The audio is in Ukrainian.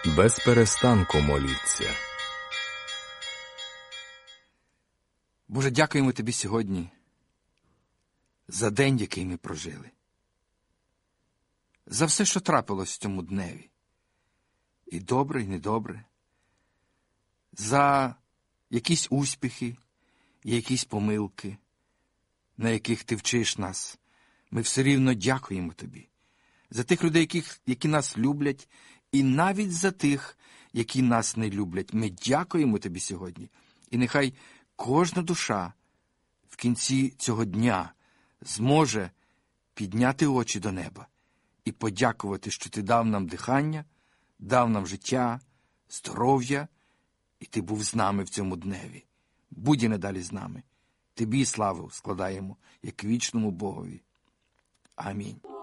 Без перестанку моліться. Боже, дякуємо Тобі сьогодні за день, який ми прожили. За все, що трапилось в цьому дневі. І добре, і недобре. За якісь успіхи і якісь помилки, на яких Ти вчиш нас. Ми все рівно дякуємо Тобі. За тих людей, які нас люблять, і навіть за тих, які нас не люблять. Ми дякуємо Тобі сьогодні. І нехай кожна душа в кінці цього дня зможе підняти очі до неба і подякувати, що Ти дав нам дихання, дав нам життя, здоров'я, і Ти був з нами в цьому дневі. Будь і надалі з нами. Тобі славу складаємо, як вічному Богові. Амінь.